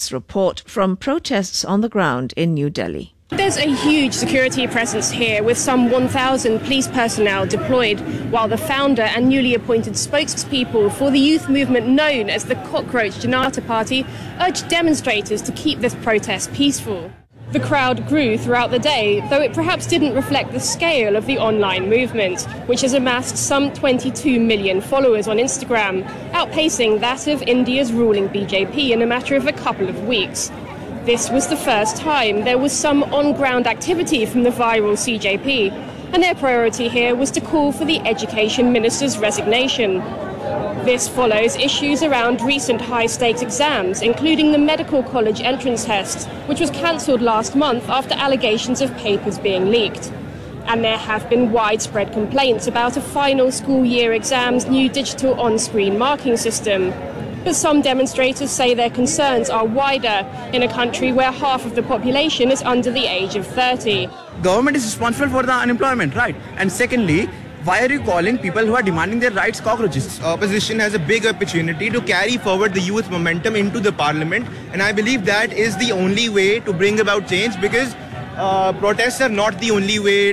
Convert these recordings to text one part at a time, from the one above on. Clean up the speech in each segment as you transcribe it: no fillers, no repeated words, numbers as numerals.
this report from protests on the ground in New Delhi. There's a huge security presence here with some 1,000 police personnel deployed, while the founder and newly appointed spokespeople for the youth movement known as the Cockroach Janata Party urged demonstrators to keep this protest peaceful. The crowd grew throughout the day, though it perhaps didn't reflect the scale of the online movement, which has amassed some 22 million followers on Instagram, outpacing that of India's ruling BJP in a matter of a couple of weeks. This was the first time there was some on-ground activity from the viral CJP, and their priority here was to call for the Education Minister's resignation. This follows issues around recent high-stakes exams, including the Medical College entrance test, which was cancelled last month after allegations of papers being leaked. And there have been widespread complaints about a final school year exam's new digital on-screen marking system. But some demonstrators say their concerns are wider in a country where half of the population is under the age of 30. Government is responsible for the unemployment, right? And secondly, why are you calling people who are demanding their rights cockroaches? Opposition has a big opportunity to carry forward the youth momentum into the parliament, and I believe that is the only way to bring about change, because protests are not the only way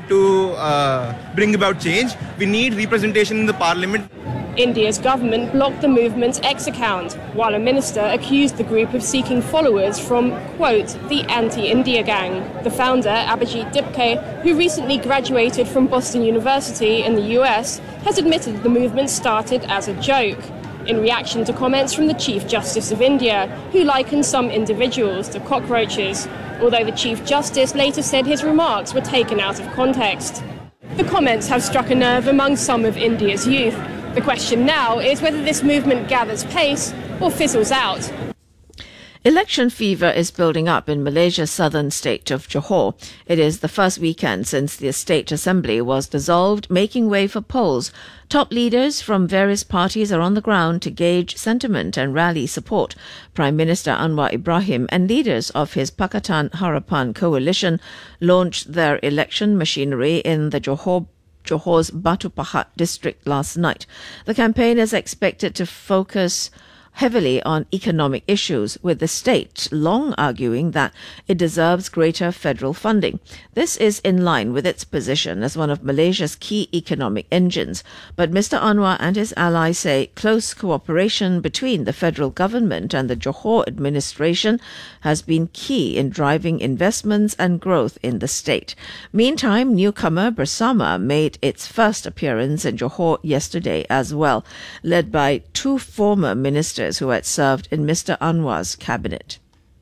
to bring about change. We need representation in the parliament. India's government blocked the movement's X account, while a minister accused the group of seeking followers from, quote, the anti-India gang. The founder, Abhijit Dipke, who recently graduated from Boston University in the US, has admitted the movement started as a joke, in reaction to comments from the Chief Justice of India, who likened some individuals to cockroaches, although the Chief Justice later said his remarks were taken out of context. The comments have struck a nerve among some of India's youth. The question now is whether this movement gathers pace or fizzles out. Election fever is building up in Malaysia's southern state of Johor. It is the first weekend since the State Assembly was dissolved, making way for polls. Top leaders from various parties are on the ground to gauge sentiment and rally support. Prime Minister Anwar Ibrahim and leaders of his Pakatan Harapan coalition launched their election machinery in the Johor's Batu Pahat district last night. The campaign is expected to focus heavily on economic issues, with the state long arguing that it deserves greater federal funding. This is in line with its position as one of Malaysia's key economic engines. But Mr. Anwar and his allies say close cooperation between the federal government and the Johor administration has been key in driving investments and growth in the state. Meantime, newcomer Bersama made its first appearance in Johor yesterday as well, led by two former ministers who had served in Mr. Anwar's cabinet.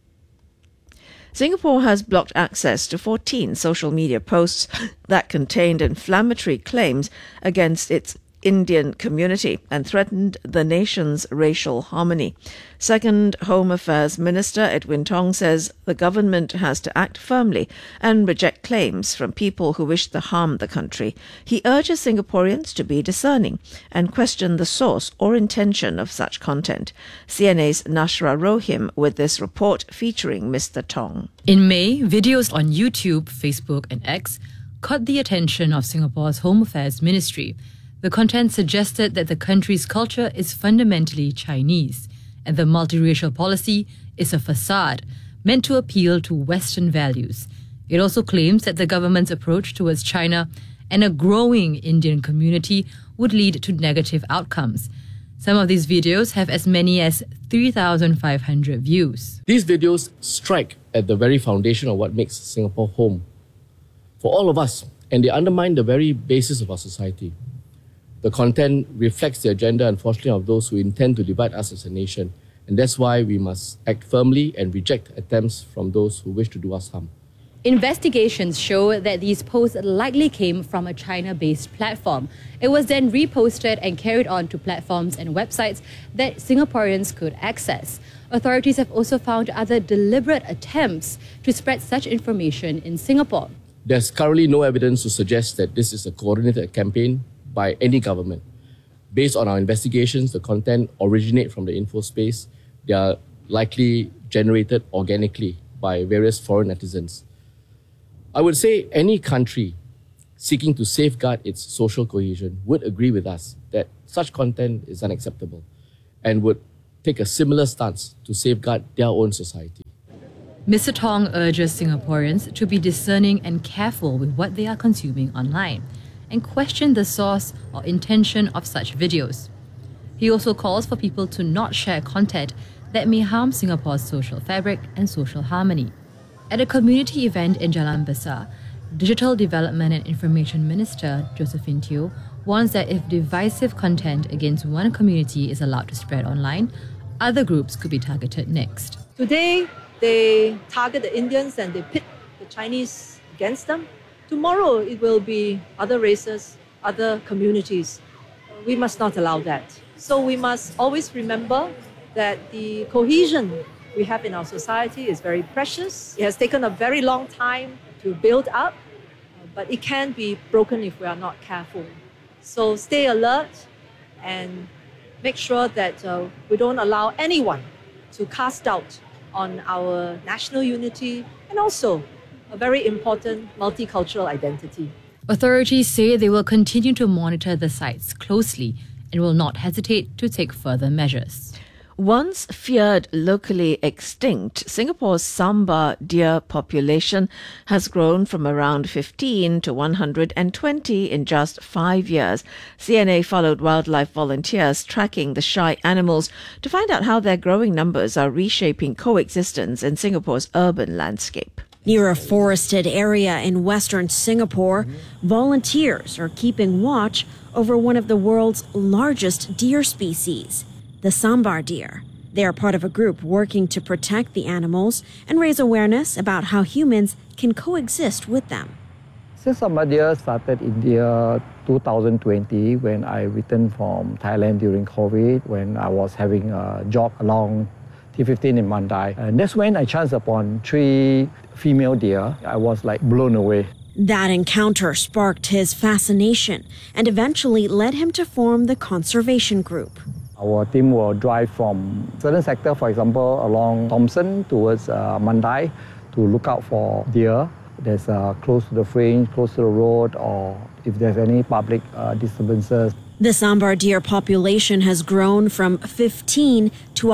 Singapore has blocked access to 14 social media posts that contained inflammatory claims against its Indian community and threatened the nation's racial harmony. Second Home Affairs Minister Edwin Tong says the government has to act firmly and reject claims from people who wish to harm the country. He urges Singaporeans to be discerning and question the source or intention of such content. CNA's Nashra Rohim with this report featuring Mr. Tong. In May, videos on YouTube, Facebook and X caught the attention of Singapore's Home Affairs Ministry. The content suggested that the country's culture is fundamentally Chinese, and the multiracial policy is a facade meant to appeal to Western values. It also claims that the government's approach towards China and a growing Indian community would lead to negative outcomes. Some of these videos have as many as 3,500 views. These videos strike at the very foundation of what makes Singapore home for all of us, and they undermine the very basis of our society. The content reflects the agenda, unfortunately, of those who intend to divide us as a nation. And that's why we must act firmly and reject attempts from those who wish to do us harm. Investigations show that these posts likely came from a China-based platform. It was then reposted and carried on to platforms and websites that Singaporeans could access. Authorities have also found other deliberate attempts to spread such information in Singapore. There's currently no evidence to suggest that this is a coordinated campaign by any government. Based on our investigations, the content originate from the info space. They are likely generated organically by various foreign netizens. I would say any country seeking to safeguard its social cohesion would agree with us that such content is unacceptable and would take a similar stance to safeguard their own society. Mr. Tong urges Singaporeans to be discerning and careful with what they are consuming online and question the source or intention of such videos. He also calls for people to not share content that may harm Singapore's social fabric and social harmony. At a community event in Jalan Besar, Digital Development and Information Minister Josephine Teo warns that if divisive content against one community is allowed to spread online, other groups could be targeted next. Today, they target the Indians and they pit the Chinese against them. Tomorrow, it will be other races, other communities. We must not allow that. So we must always remember that the cohesion we have in our society is very precious. It has taken a very long time to build up, but it can be broken if we are not careful. So stay alert and make sure that we don't allow anyone to cast doubt on our national unity and also a very important multicultural identity. Authorities say they will continue to monitor the sites closely and will not hesitate to take further measures. Once feared locally extinct, Singapore's sambar deer population has grown from around 15 to 120 in just 5 years. CNA followed wildlife volunteers tracking the shy animals to find out how their growing numbers are reshaping coexistence in Singapore's urban landscape. Near a forested area in western Singapore, volunteers are keeping watch over one of the world's largest deer species, the sambar deer. They are part of a group working to protect the animals and raise awareness about how humans can coexist with them. Since sambar deer started in the year 2020 when I returned from Thailand during COVID, when I was having a jog along T15 in Mandai. And that's when I chanced upon 3 female deer. I was like blown away. That encounter sparked his fascination and eventually led him to form the conservation group. Our team will drive from certain sector, for example, along Thompson towards Mandai to look out for deer. There's close to the fringe, close to the road, or if there's any public disturbances. The sambar deer population has grown from 15 to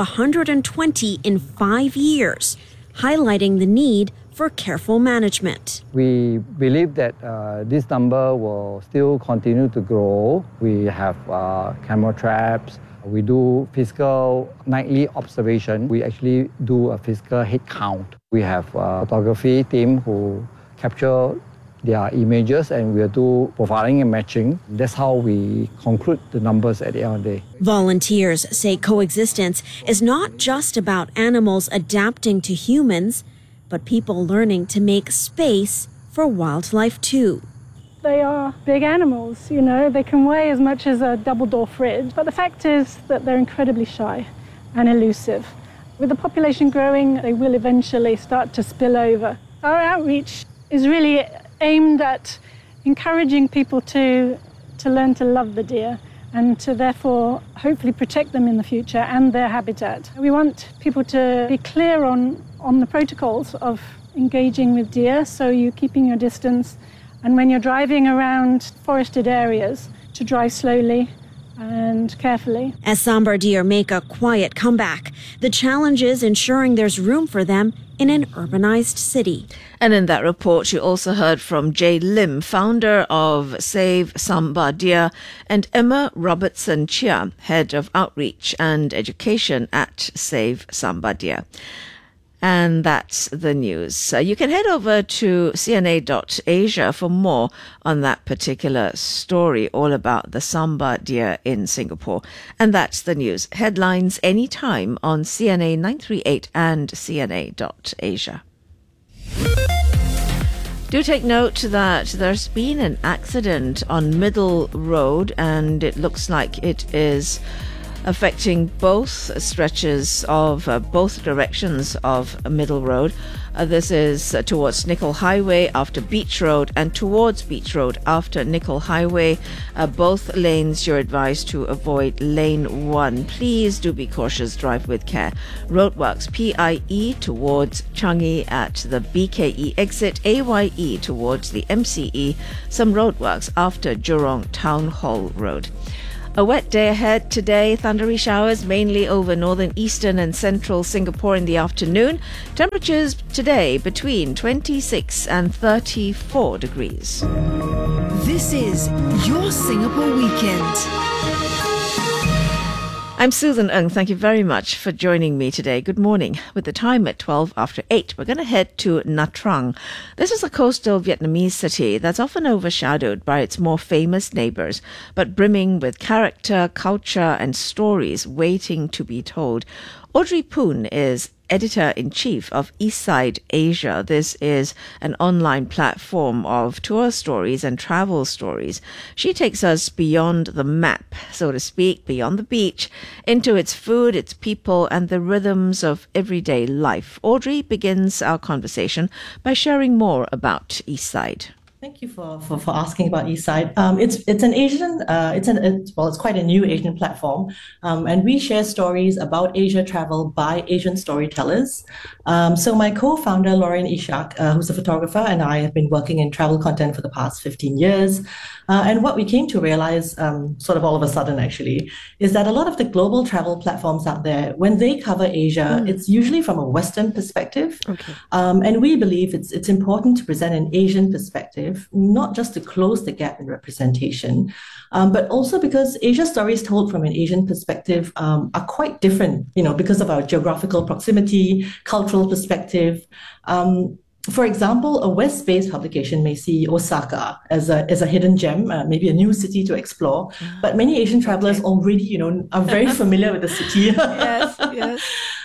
120 in 5 years, highlighting the need for careful management. We believe that this number will still continue to grow. We have camera traps. We do physical nightly observation. We actually do a physical head count. We have a photography team who capture their images and we'll do profiling and matching. That's how we conclude the numbers at the end of the day. Volunteers say coexistence is not just about animals adapting to humans, but people learning to make space for wildlife too. They are big animals, you know, they can weigh as much as a double-door fridge. But the fact is that they're incredibly shy and elusive. With the population growing, they will eventually start to spill over. Our outreach is really aimed at encouraging people to learn to love the deer and to therefore hopefully protect them in the future and their habitat. We want people to be clear on the protocols of engaging with deer, so you're keeping your distance. And when you're driving around forested areas, to drive slowly and carefully. As sambar deer make a quiet comeback, the challenge is ensuring there's room for them in an urbanized city. And in that report, you also heard from Jay Lim, founder of Save Sambar Deer, and Emma Robertson Chia, head of outreach and education at Save Sambar Deer. And that's the news. You can head over to cna.asia for more on that particular story, all about the sambar deer in Singapore. And that's the news. Headlines anytime on CNA 938 and cna.asia. Do take note that there's been an accident on Middle Road, and it looks like it is affecting both stretches of both directions of Middle Road. This is towards Nickel Highway after Beach Road and towards Beach Road after Nickel Highway. Both lanes you're advised to avoid lane 1. Please do be cautious, drive with care. Roadworks PIE towards Changi at the BKE exit, AYE towards the MCE. Some roadworks after Jurong Town Hall Road. A wet day ahead today. Thundery showers mainly over northern, eastern and central Singapore in the afternoon. Temperatures today between 26 and 34 degrees. This is Your Singapore Weekend. I'm Susan Ng. Thank you very much for joining me today. Good morning. With the time at 12 after 8, we're going to head to Nha Trang. This is a coastal Vietnamese city that's often overshadowed by its more famous neighbours, but brimming with character, culture and stories waiting to be told. Audrey Poon is Editor-in-Chief of Eastside Asia. This is an online platform of tour stories and travel stories. She takes us beyond the map, so to speak, beyond the beach, into its food, its people, and the rhythms of everyday life. Audrey begins our conversation by sharing more about Eastside. Thank you for asking about Eastside. It's an Asian, it's quite a new Asian platform, and we share stories about Asia travel by Asian storytellers. So my co-founder, Lauren Ishak, who's a photographer, and I have been working in travel content for the past 15 years. And what we came to realize, sort of all of a sudden actually, is that a lot of the global travel platforms out there, when they cover Asia, it's usually from a Western perspective. Okay. And we believe it's important to present an Asian perspective, not just to close the gap in representation, but also because Asia stories told from an Asian perspective are quite different, because of our geographical proximity, cultural perspective. For example, a West-based publication may see Osaka as a hidden gem, maybe a new city to explore. But many Asian travelers already, are very familiar with the city. Yes.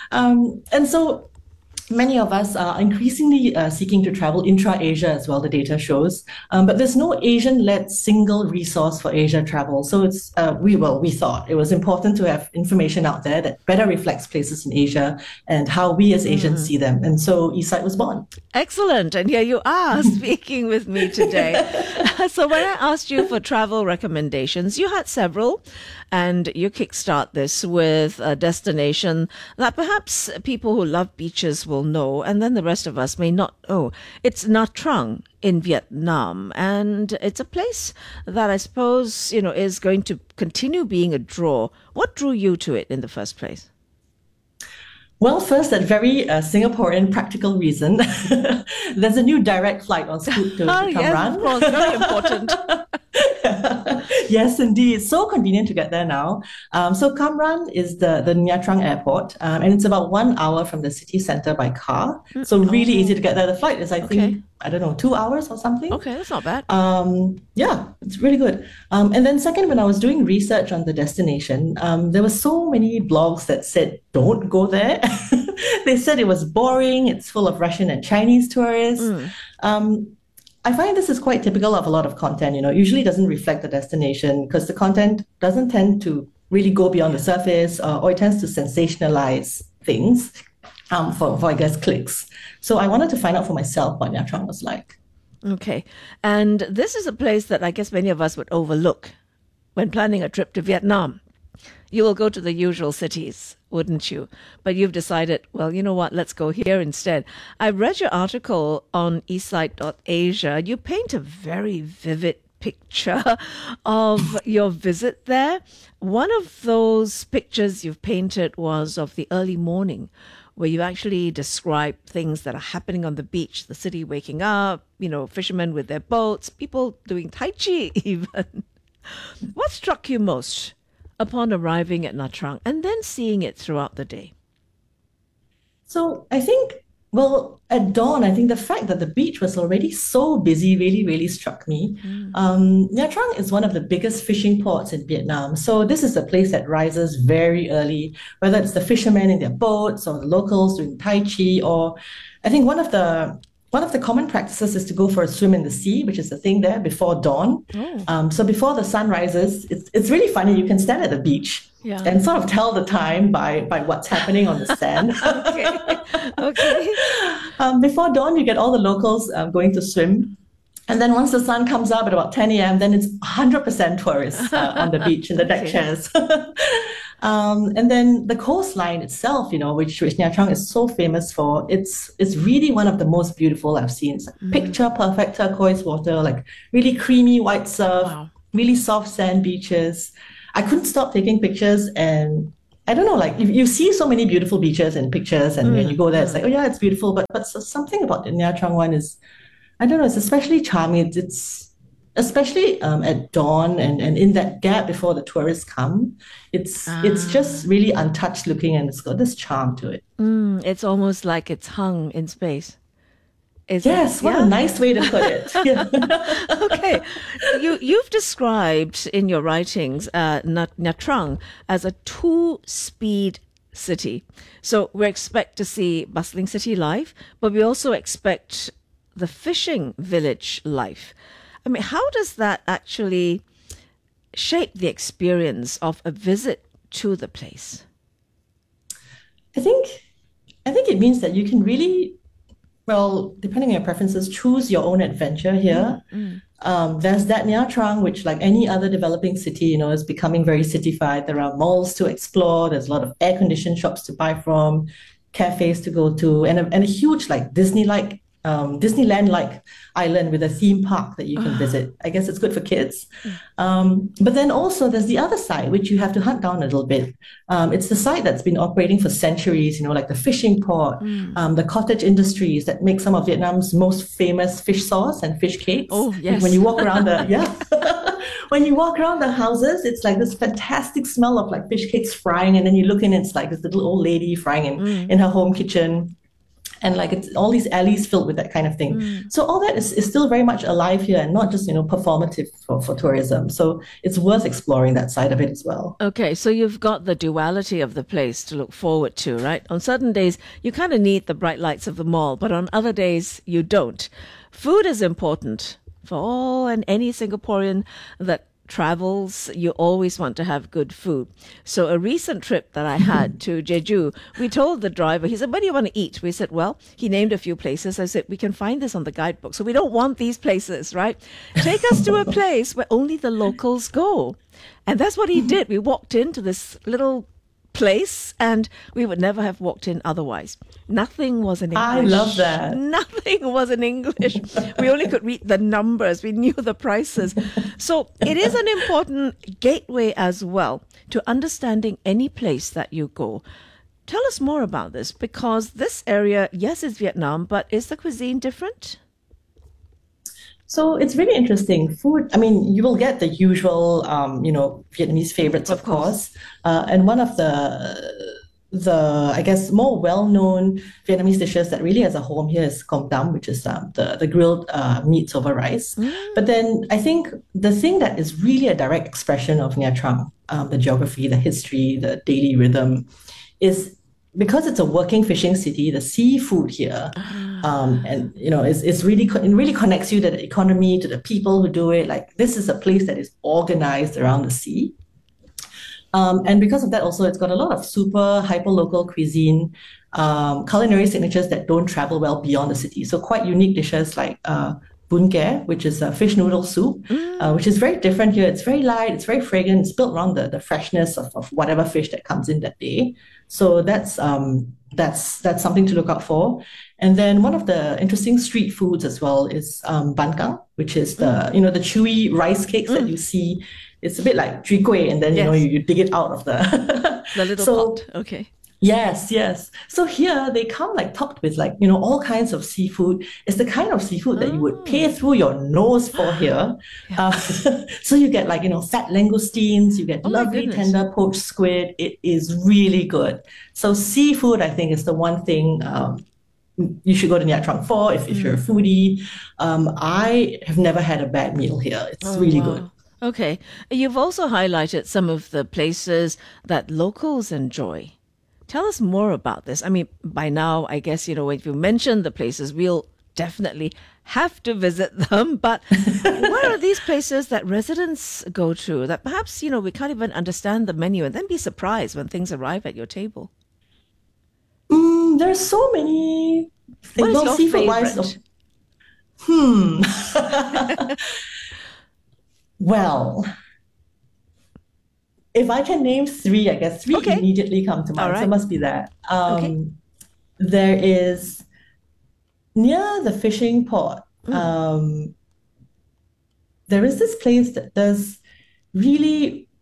And so many of us are increasingly seeking to travel intra-Asia as well, the data shows. But there's no Asian-led single resource for Asia travel. So we thought it was important to have information out there that better reflects places in Asia and how we as Asians see them. And so Eastside was born. Excellent. And here you are speaking with me today. So when I asked you for travel recommendations, you had several, and you kickstart this with a destination that perhaps people who love beaches will know, and then the rest of us may not know. It's Nha Trang in Vietnam, and it's a place that I suppose, is going to continue being a draw. What drew you to it in the first place? Well, first, that very Singaporean practical reason. There's a new direct flight on Scoot to Cam Yes, Ranh. of course, very important. Yes, indeed. So convenient to get there now. So Cam Ranh is the Nha Trang airport, and it's about 1 hour from the city center by car. So really easy to get there. The flight is, I think, 2 hours or something. Okay, that's not bad. Yeah, it's really good. And then second, when I was doing research on the destination, there were so many blogs that said, don't go there. They said it was boring. It's full of Russian and Chinese tourists. I find this is quite typical of a lot of content, usually doesn't reflect the destination because the content doesn't tend to really go beyond the surface, or it tends to sensationalize things for, I guess, clicks. So I wanted to find out for myself what Nha Trang was like. Okay. And this is a place that I guess many of us would overlook when planning a trip to Vietnam. You will go to the usual cities, wouldn't you? But you've decided, well, you know what, let's go here instead. I read your article on eastside.asia. You paint a very vivid picture of your visit there. One of those pictures you've painted was of the early morning, where you actually describe things that are happening on the beach, the city waking up, fishermen with their boats, people doing Tai Chi even. What struck you most upon arriving at Nha Trang and then seeing it throughout the day? So I think, at dawn, I think the fact that the beach was already so busy really, really struck me. Nha Trang is one of the biggest fishing ports in Vietnam. So this is a place that rises very early, whether it's the fishermen in their boats or the locals doing Tai Chi, or I think one of the common practices is to go for a swim in the sea, which is the thing there before dawn. So before the sun rises, it's really funny. You can stand at the beach and sort of tell the time by what's happening on the sand. Okay. Before dawn, you get all the locals going to swim. And then once the sun comes up at about 10 a.m., then it's 100% tourists on the beach in the deck chairs. And then the coastline itself, which Nha Trang is so famous for, it's really one of the most beautiful I've seen. It's picture perfect turquoise water, like really creamy white surf, really soft sand beaches. I couldn't stop taking pictures. And I don't know, like you see so many beautiful beaches and pictures, and when you go there, it's like, oh yeah, it's beautiful. But something about the Nha Trang one is, I don't know, it's especially charming. It's especially at dawn and in that gap before the tourists come. It's just really untouched looking, and it's got this charm to it. It's almost like it's hung in space. Yes, what a nice way to put it. Yeah. Okay, you've described in your writings Nha Trang as a 2-speed city. So we expect to see bustling city life, but we also expect the fishing village life. I mean, how does that actually shape the experience of a visit to the place? I think it means that you can really, well, depending on your preferences, choose your own adventure here. There's that Nha Trang, which, like any other developing city, is becoming very cityfied. There are malls to explore. There's a lot of air-conditioned shops to buy from, cafes to go to, and a huge, like, Disneyland-like island with a theme park that you can visit. I guess it's good for kids. But then also there's the other side, which you have to hunt down a little bit. It's the side that's been operating for centuries, like the fishing port, the cottage industries that make some of Vietnam's most famous fish sauce and fish cakes. Oh, yes. When you walk around when you walk around the houses, it's like this fantastic smell of like fish cakes frying, and then you look in, it's like this little old lady frying in her home kitchen. And like it's all these alleys filled with that kind of thing. So all that is still very much alive here, and not just, performative for tourism. So it's worth exploring that side of it as well. Okay, so you've got the duality of the place to look forward to, right? On certain days, you kind of need the bright lights of the mall, but on other days, you don't. Food is important for all and any Singaporean that travels. You always want to have good food. So a recent trip that I had to Jeju, we told the driver, he said, "Where do you want to eat?" We said, well, he named a few places. I said, we can find this on the guidebook. So we don't want these places, right? Take us to a place where only the locals go. And that's what he did. We walked into this little place and we would never have walked in otherwise. Nothing was in English. I love that. Nothing was in English. We only could read the numbers. We knew the prices. So it is an important gateway as well to understanding any place that you go. Tell us more about this, because this area, yes, is Vietnam, but is the cuisine different? So it's really interesting. Food, I mean, you will get the usual, Vietnamese favorites, of course. And one of the I guess, more well-known Vietnamese dishes that really has a home here is com tam, which is the grilled meats over rice. But then I think the thing that is really a direct expression of Nha Trang, the geography, the history, the daily rhythm, is because it's a working fishing city, the seafood here, is really, it really connects you to the economy, to the people who do it. Like, this is a place that is organized around the sea. And because of that, also, it's got a lot of super hyper-local cuisine, culinary signatures that don't travel well beyond the city. So quite unique dishes like bún kea, which is a fish noodle soup, which is very different here. It's very light, it's very fragrant, it's built around the freshness of whatever fish that comes in that day. So that's something to look out for. And then one of the interesting street foods as well is ban kang, which is the chewy rice cakes that you see. It's a bit like chwee kueh, and then you dig it out of the little pot. Okay. Yes. So here they come like topped with all kinds of seafood. It's the kind of seafood that you would pay through your nose for here. So you get fat langoustines, you get lovely tender poached squid. It is really good. So seafood, I think, is the one thing you should go to Nha Trang for if you're a foodie. I have never had a bad meal here. It's really good. Okay. You've also highlighted some of the places that locals enjoy. Tell us more about this. I mean, by now, I guess, if you mention the places, we'll definitely have to visit them. But where are these places that residents go to that perhaps, we can't even understand the menu and then be surprised when things arrive at your table? There's so many things. What is your favorite? Well, if I can name three, I guess three immediately come to mind. Right. So it must be that. There is near the fishing port. There is this place that does really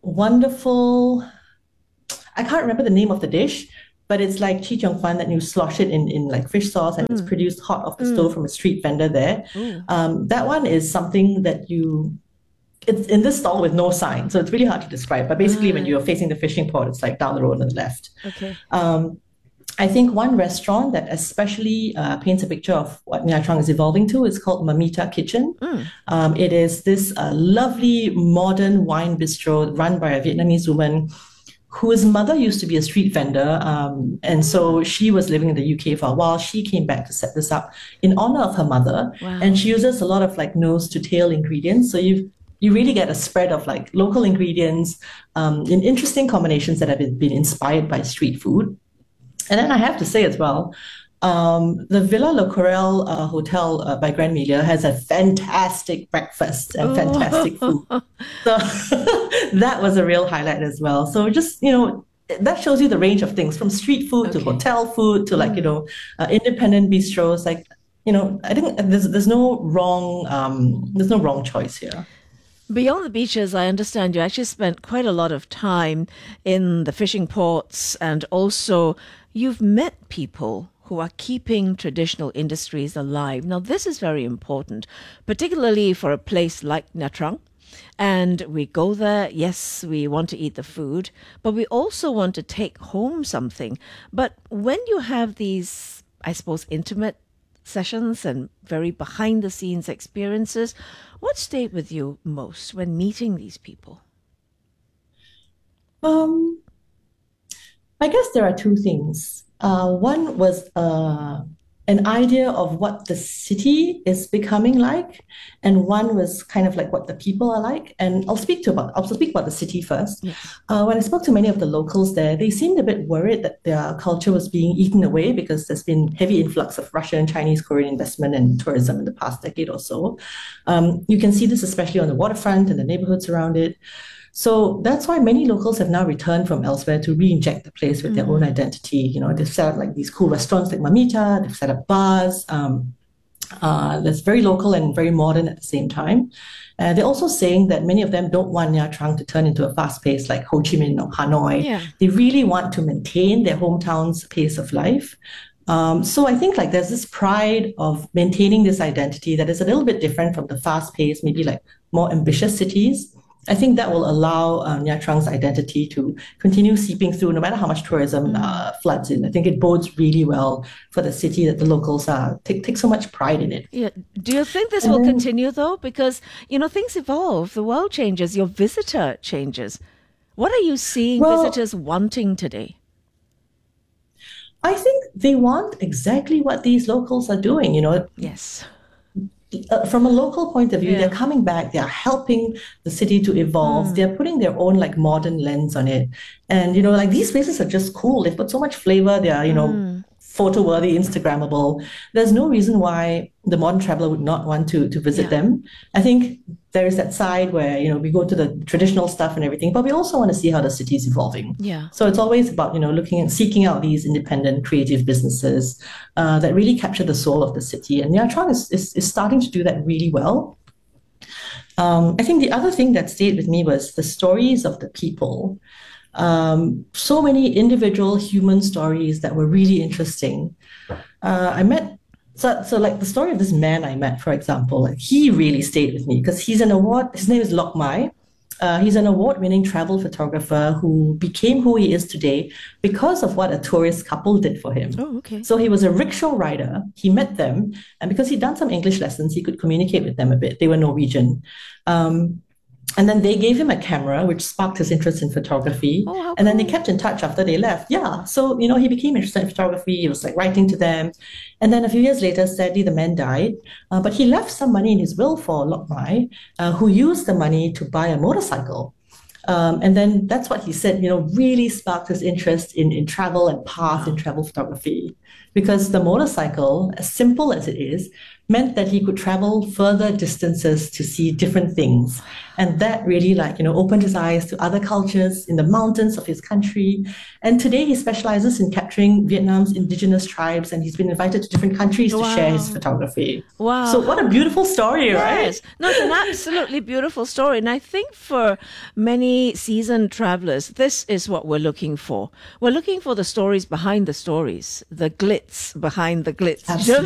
wonderful, I can't remember the name of the dish, but it's like chi cheong fan that you slosh it in like fish sauce and it's produced hot off the stove from a street vendor there. That one is something that it's in this stall with no sign, so it's really hard to describe. But basically, when you're facing the fishing port, it's like down the road on the left. Okay. I think one restaurant that especially paints a picture of what Nha Trang is evolving to is called Mamita Kitchen. It is this lovely modern wine bistro run by a Vietnamese woman whose mother used to be a street vendor. And so she was living in the UK for a while. She came back to set this up in honor of her mother. Wow. And she uses a lot of like nose to tail ingredients. So you really get a spread of like local ingredients in interesting combinations that have been inspired by street food. And then I have to say as well, the Villa Le Courel Hotel by Grand Melia has a fantastic breakfast and fantastic food. So that was a real highlight as well. So just, that shows you the range of things from street food to hotel food to like, independent bistros. Like, I think there's no wrong choice here. Beyond the beaches, I understand you actually spent quite a lot of time in the fishing ports, and also you've met people who are keeping traditional industries alive. Now, this is very important, particularly for a place like Nha Trang. And we go there, yes, we want to eat the food, but we also want to take home something. But when you have these, I suppose, intimate sessions and very behind-the-scenes experiences, what stayed with you most when meeting these people? I guess there are two things. One was an idea of what the city is becoming like, and one was kind of like what the people are like. And I'll speak about the city first. Yes. When I spoke to many of the locals there, they seemed a bit worried that their culture was being eaten away because there's been heavy influx of Russian, Chinese, Korean investment and tourism in the past decade or so. You can see this especially on the waterfront and the neighborhoods around it. So that's why many locals have now returned from elsewhere to re-inject the place with their own identity. They've set up like these cool restaurants like Mamita, they've set up bars that's very local and very modern at the same time. They're also saying that many of them don't want Nha Trang to turn into a fast pace like Ho Chi Minh or Hanoi. Yeah. They really want to maintain their hometown's pace of life. So I think like there's this pride of maintaining this identity that is a little bit different from the fast paced, maybe like more ambitious cities. I think that will allow Nha Trang's identity to continue seeping through no matter how much tourism floods in. I think it bodes really well for the city that the locals take so much pride in it. Yeah. Do you think this will continue though? Because, things evolve, the world changes, your visitor changes. What are you seeing visitors wanting today? I think they want exactly what these locals are doing, Yes. From a local point of view, they're coming back, they're helping the city to evolve, they're putting their own like modern lens on it. And, like these places are just cool. They've got so much flavor, they are, photo-worthy, Instagrammable. There's no reason why the modern traveler would not want to visit them. I think there is that side where, we go to the traditional stuff and everything, but we also want to see how the city is evolving. Yeah. So it's always about, looking and seeking out these independent creative businesses that really capture the soul of the city. And Nha Trang is starting to do that really well. I think the other thing that stayed with me was the stories of the people. So many individual human stories that were really interesting. I met, so like the story of this man I met, for example, like he really stayed with me because his name is Lok Mai. He's an award-winning travel photographer who became who he is today because of what a tourist couple did for him. Oh, okay. So he was a rickshaw rider. He met them, and because he'd done some English lessons, he could communicate with them a bit. They were Norwegian. And then they gave him a camera, which sparked his interest in photography. Oh, how cool. And then they kept in touch after they left. Yeah. So, he became interested in photography. He was like writing to them. And then a few years later, sadly, the man died. But he left some money in his will for Lok Mai, who used the money to buy a motorcycle. And then that's what he said, really sparked his interest in travel and path in travel photography. because the motorcycle, as simple as it is, meant that he could travel further distances to see different things. And that really opened his eyes to other cultures in the mountains of his country. And today he specializes in capturing Vietnam's indigenous tribes, and he's been invited to different countries to share his photography. Wow. So what a beautiful story, right? Yes. No, it's an absolutely beautiful story. And I think for many seasoned travelers, this is what we're looking for. We're looking for the stories behind the stories, the glitz behind the glitz. Absolutely.